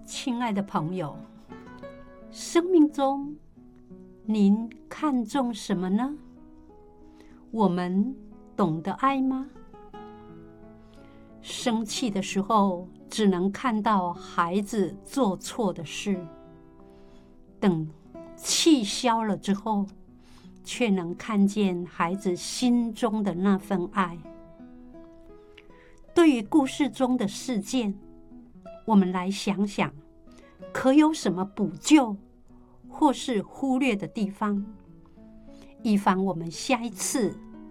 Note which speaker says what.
Speaker 1: 亲爱的朋友，生命中您看重什么呢？我们懂得爱吗？生气的时候，只能看到孩子做错的事，等气消了之后，却能看见孩子心中的那份爱。对于故事中的事件，我们来想想，可有什么补救或是忽略的地方，以防我们下一次